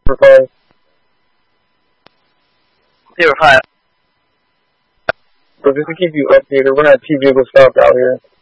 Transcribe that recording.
recording. Yeah, we're fine. But just to keep you updated, we're at T-Jiggle Stop out here.